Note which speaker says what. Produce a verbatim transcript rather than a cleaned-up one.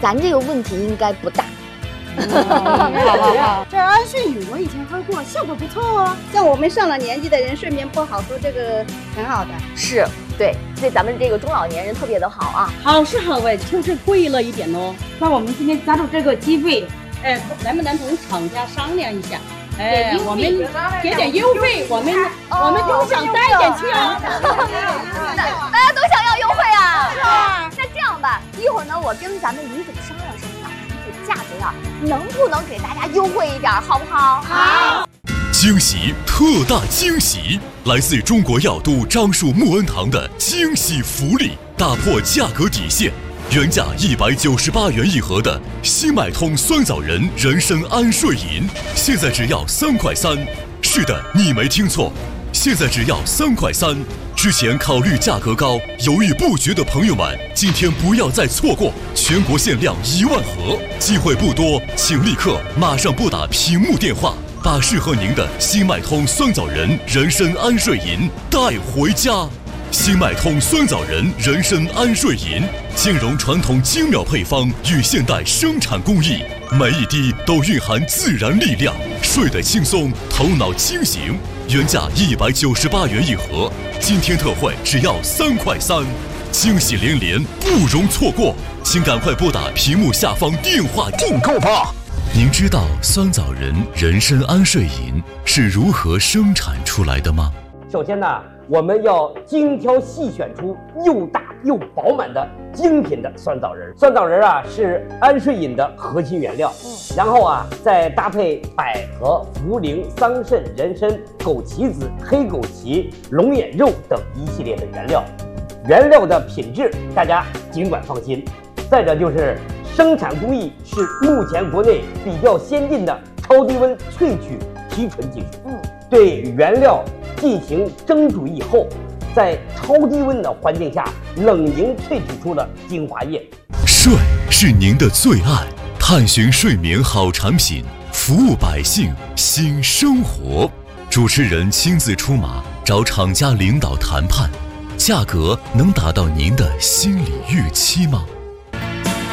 Speaker 1: 咱这个问题应该不大。
Speaker 2: 嗯、好好好，这安睡饮我以前喝过，效果不错哦。
Speaker 3: 像我们上了年纪的人，睡眠不好，喝这个很好的。
Speaker 1: 是，对，对咱们这个中老年人特别的好啊。
Speaker 2: 好是好哎，就是贵了一点哦。那我们今天抓住这个机会，哎，能不能同厂家商量一下？哎，我们给点优惠，我们、哦、我们都想带一点去啊。
Speaker 1: 大家都想要优惠啊！是啊。那这样吧，一会儿呢，我跟咱们李总商量商量，这价格呀，能不能给大家优惠一点，好不好？
Speaker 2: 好。
Speaker 4: 惊喜，特大惊喜！来自中国药都樟树木恩堂的惊喜福利，打破价格底线。原价一百九十八元一盒的新脉通酸枣仁人参安睡饮，现在只要三块三。是的，你没听错，现在只要三块三。之前考虑价格高、犹豫不决的朋友们，今天不要再错过，全国限量一万盒，机会不多，请立刻马上拨打屏幕电话，把适合您的新脉通酸枣仁人参安睡饮带回家。新脉通酸枣仁人参安睡饮，兼容传统精妙配方与现代生产工艺，每一滴都蕴含自然力量，睡得轻松，头脑清醒。原价一百九十八元一盒，今天特惠只要三块三，惊喜连连，不容错过，请赶快拨打屏幕下方电话订购吧。您知道酸枣仁人参安睡饮是如何生产出来的吗？
Speaker 5: 首先呢，我们要精挑细选出又大又饱满的精品的酸枣仁。酸枣仁啊是安睡饮的核心原料，嗯，然后啊再搭配百合、茯苓、桑葚、人参、枸杞子、黑枸杞、龙眼肉等一系列的原料。原料的品质大家尽管放心。再者就是生产工艺是目前国内比较先进的超低温萃取提纯技术，嗯，对原料进行蒸煮以后，在超低温的环境下冷凝萃取出了精华液。
Speaker 4: 睡是您的最爱，探寻睡眠好产品，服务百姓新生活。主持人亲自出马，找厂家领导谈判，价格能达到您的心理预期吗？